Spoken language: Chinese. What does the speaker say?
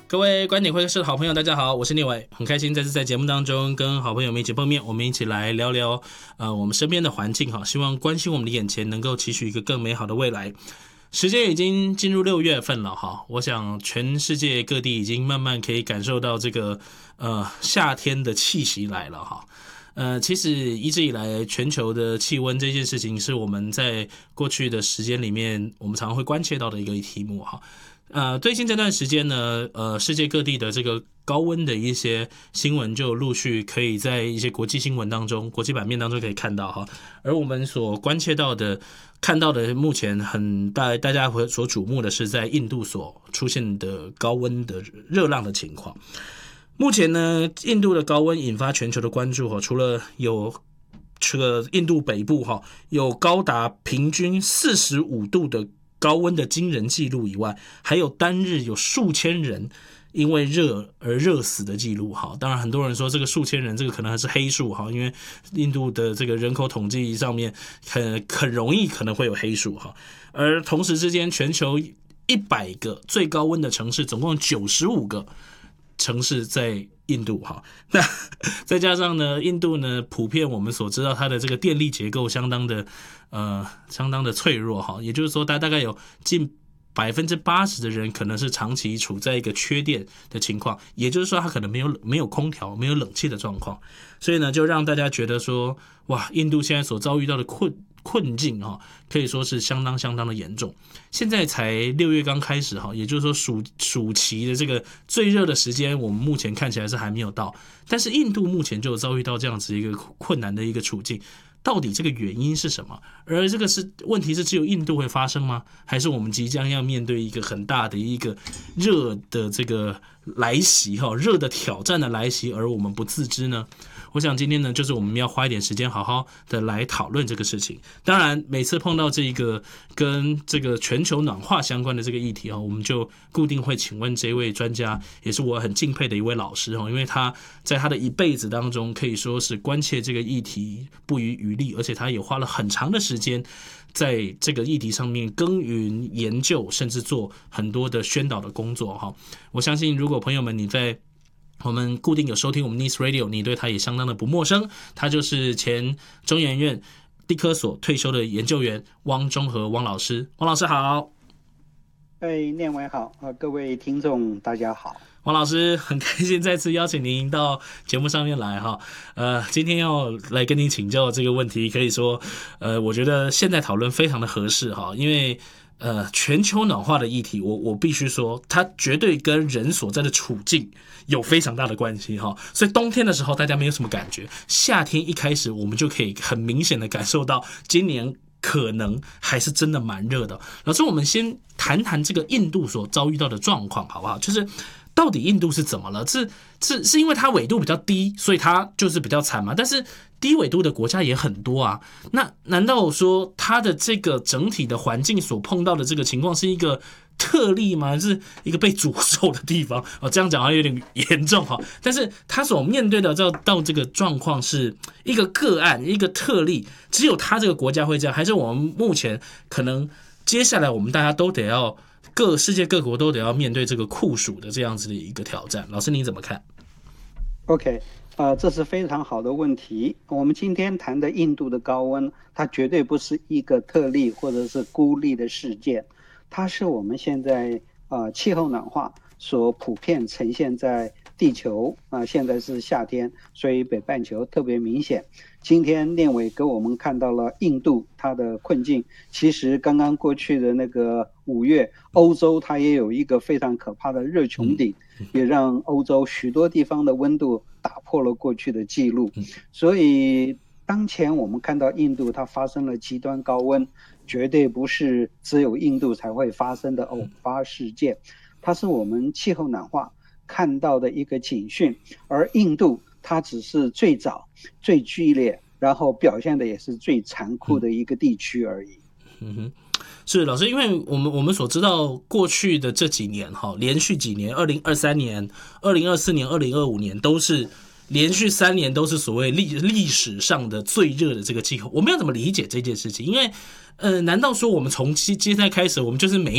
各位观点会客室的好朋友，大家好，我是聂伟，很开心再次在节目当中跟好朋友们一起碰面，我们一起来聊聊我们身边的环境哈，希望关心我们的眼前能够期许一个更美好的未来。时间已经进入6月份了哈，我想全世界各地已经慢慢可以感受到这个夏天的气息来了哈。其实一直以来全球的气温这件事情是我们在过去的时间里面我们常常会关切到的一个题目哈。最近这段时间呢，世界各地的这个高温的一些新闻就陆续可以在一些国际新闻当中、国际版面当中可以看到哈。而我们所关切到的、看到的，目前大家所瞩目的是在印度所出现的高温的热浪的情况。目前呢，印度的高温引发全球的关注哈，除了有这个印度北部哈有高达平均45度的高温的惊人记录以外，还有单日有数千人因为热而热死的记录哈。当然很多人说这个数千人这个可能还是黑数哈，因为印度的这个人口统计上面很容易可能会有黑数哈。而同时之间全球100个最高温的城市总共95个城市在印度哈，那再加上呢，印度呢普遍我们所知道它的这个电力结构相当的脆弱哈，也就是说它大概有近80%的人可能是长期处在一个缺电的情况，也就是说它可能没有空调、没有冷气的状况，所以呢就让大家觉得说，哇，印度现在所遭遇到的困境哈，可以说是相当的严重。现在才6月刚开始哈，也就是说暑期的这个最热的时间，我们目前看起来是还没有到，但是印度目前就遭遇到这样子一个困难的一个处境。到底这个原因是什么？而这个问题是只有印度会发生吗？还是我们即将要面对一个很大的一个热的这个来袭哈，热的挑战的来袭，而我们不自知呢？我想今天呢，就是我们要花一点时间好好的来讨论这个事情。当然，每次碰到这个跟这个全球暖化相关的这个议题，我们就固定会请问这位专家，也是我很敬佩的一位老师，因为他在他的一辈子当中可以说是关切这个议题不遗余力，而且他也花了很长的时间在这个议题上面耕耘研究，甚至做很多的宣导的工作。我相信如果朋友们你在我们固定有收听我们 Nice Radio， 你对他也相当的不陌生，他就是前中研院地科所退休的研究员汪中和汪老师。汪老师好。 念伟好，各位听众大家好。 汪老师很开心再次邀请您到节目上面来哈。今天要来跟您请教这个问题，可以说我觉得现在讨论非常的合适哈，因为全球暖化的议题，我必须说，它绝对跟人所在的处境有非常大的关系哈。所以冬天的时候大家没有什么感觉，夏天一开始我们就可以很明显的感受到，今年可能还是真的蛮热的。老师，我们先谈谈这个印度所遭遇到的状况好不好？就是到底印度是怎么了？是因为它纬度比较低，所以它就是比较惨嘛？但是低纬度的国家也很多啊，那难道说它的这个整体的环境所碰到的这个情况是一个特例吗？是一个被诅咒的地方？这样讲好像有点严重哈。但是它所面对的到这个状况是一个个案，一个特例，只有它这个国家会这样，还是我们目前可能接下来我们大家都得要世界各国都得要面对这个酷暑的这样子的一个挑战？老师你怎么看？ OK， 这是非常好的问题。我们今天谈的印度的高温，它绝对不是一个特例或者是孤立的事件，它是我们现在气候暖化所普遍呈现在地球现在是夏天，所以北半球特别明显。今天念伟给我们看到了印度它的困境，其实刚刚过去的那个5月，欧洲它也有一个非常可怕的热穹顶，也让欧洲许多地方的温度打破了过去的记录。所以当前我们看到印度它发生了极端高温，绝对不是只有印度才会发生的偶发事件，它是我们气候暖化看到的一个警讯，而印度它只是最早最剧烈，然后表现的也是最残酷的一个地区而已。 是老师，因为我们所知道过去的这几年连续几年2023年、2024年、2025年都是连续3年都是所谓历史上的最热的这个气候。我们要怎么理解这件事情？因为难道说我们从现在开始我们就是每